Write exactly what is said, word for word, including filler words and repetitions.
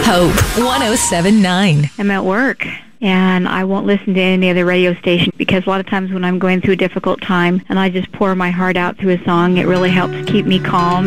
Hope one oh seven point nine. I'm at work, and I won't listen to any other radio station because a lot of times when I'm going through a difficult time and I just pour my heart out through a song, it really helps keep me calm.